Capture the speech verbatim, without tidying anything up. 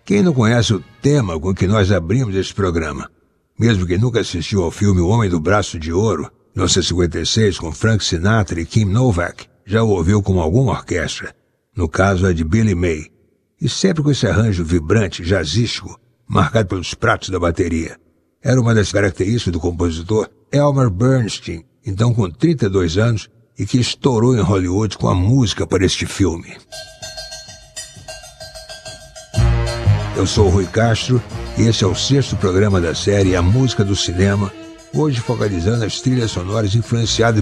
Quem não conhece o tema com que nós abrimos esse programa? Mesmo que nunca assistiu ao filme O Homem do Braço de Ouro, mil novecentos e cinquenta e seis, com Frank Sinatra e Kim Novak, já o ouviu com alguma orquestra. No caso, a de Billy May. E sempre com esse arranjo vibrante, jazzístico, marcado pelos pratos da bateria. Era uma das características do compositor Elmer Bernstein, então com trinta e dois anos, e que estourou em Hollywood com a música para este filme. Eu sou o Rui Castro e esse é o sexto programa da série A Música do Cinema, hoje focalizando as trilhas sonoras influenciadas